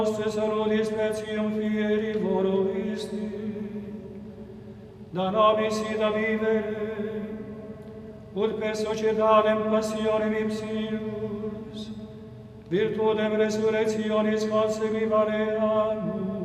nostre salutis specium fieri voro isti, da nobis ida vivere, ut per societatem passionem ipsius, virtutem resurrectionis conseguivaleamus,